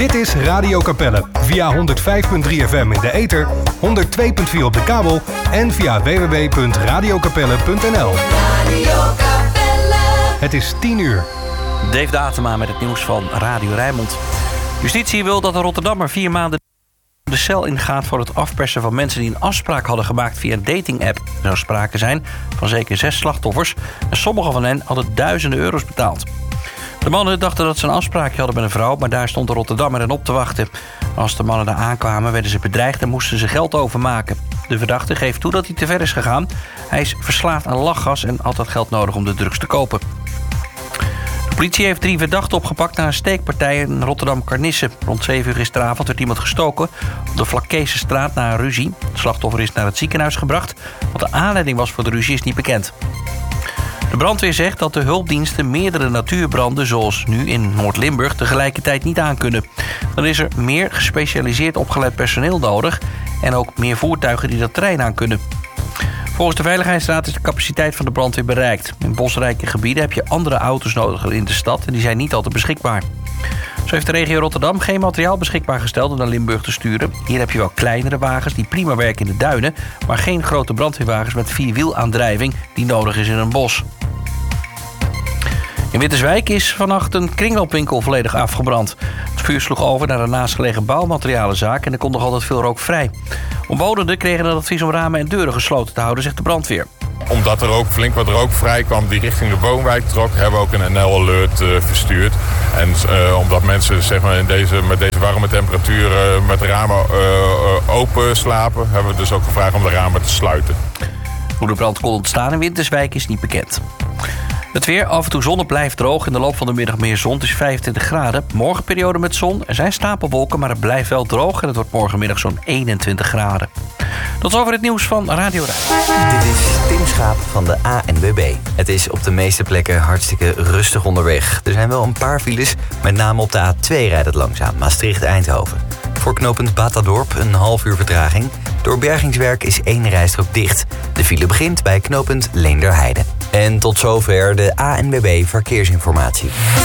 Dit is Radio Capelle via 105.3 FM in de ether, 102.4 op de kabel en via www.radiokapelle.nl. Het is 10 uur. Dave Datema met het nieuws van Radio Rijnmond. Justitie wil dat een Rotterdammer 4 maanden de cel ingaat voor het afpersen van mensen die een afspraak hadden gemaakt via een datingapp. Er zou sprake zijn van zeker 6 slachtoffers en sommige van hen hadden duizenden euro's betaald. De mannen dachten dat ze een afspraakje hadden met een vrouw, maar daar stond de Rotterdammer hen op te wachten. Als de mannen daar aankwamen, werden ze bedreigd en moesten ze geld overmaken. De verdachte geeft toe dat hij te ver is gegaan. Hij is verslaafd aan lachgas en had dat geld nodig om de drugs te kopen. De politie heeft 3 verdachten opgepakt na een steekpartij in Rotterdam-Karnisse. Rond 7 uur gisteravond werd iemand gestoken op de Vlakkeesestraat na een ruzie. Het slachtoffer is naar het ziekenhuis gebracht. Wat de aanleiding was voor de ruzie is niet bekend. De brandweer zegt dat de hulpdiensten meerdere natuurbranden, zoals nu in Noord-Limburg, tegelijkertijd niet aankunnen. Dan is er meer gespecialiseerd opgeleid personeel nodig en ook meer voertuigen die dat terrein aankunnen. Volgens de Veiligheidsraad is de capaciteit van de brandweer bereikt. In bosrijke gebieden heb je andere auto's nodig in de stad en die zijn niet altijd beschikbaar. Zo heeft de regio Rotterdam geen materiaal beschikbaar gesteld om naar Limburg te sturen. Hier heb je wel kleinere wagens die prima werken in de duinen, maar geen grote brandweerwagens met 4wielaandrijving die nodig is in een bos. In Winterswijk is vannacht een kringloopwinkel volledig afgebrand. Het vuur sloeg over naar een naastgelegen bouwmaterialenzaak en er kon nog altijd veel rook vrij. Omwonenden kregen het advies om ramen en deuren gesloten te houden, zegt de brandweer. Omdat er ook flink wat rook vrij kwam die richting de woonwijk trok, hebben we ook een NL-alert verstuurd. En omdat mensen zeg maar, met deze warme temperaturen met de ramen open slapen, hebben we dus ook gevraagd om de ramen te sluiten. Hoe de brand kon ontstaan in Winterswijk is niet bekend. Het weer, af en toe zon, het blijft droog. In de loop van de middag meer zon, het is 25 graden. Morgen periode met zon, er zijn stapelwolken, maar het blijft wel droog en het wordt morgenmiddag zo'n 21 graden. Tot zover het nieuws van Radio Rijn. Dit is Tim Schaap van de ANWB. Het is op de meeste plekken hartstikke rustig onderweg. Er zijn wel een paar files, met name op de A2 rijdt het langzaam, Maastricht-Eindhoven. Voor knooppunt Batadorp een half uur vertraging. Door bergingswerk is 1 rijstrook dicht. De file begint bij knooppunt Leenderheide. En tot zover de ANWB Verkeersinformatie.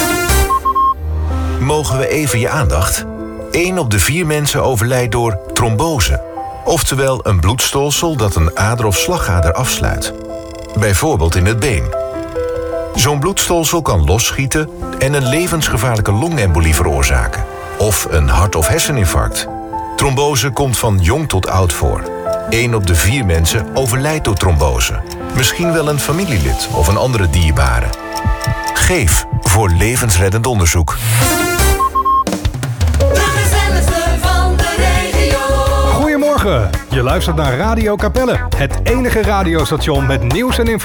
Mogen we even je aandacht? 1 op de 4 mensen overlijdt door trombose. Oftewel een bloedstolsel dat een ader of slagader afsluit. Bijvoorbeeld in het been. Zo'n bloedstolsel kan losschieten en een levensgevaarlijke longembolie veroorzaken. Of een hart- of herseninfarct. Trombose komt van jong tot oud voor. 1 op de 4 mensen overlijdt door trombose. Misschien wel een familielid of een andere dierbare. Geef voor levensreddend onderzoek. Goedemorgen, je luistert naar Radio Capelle. Het enige radiostation met nieuws en informatie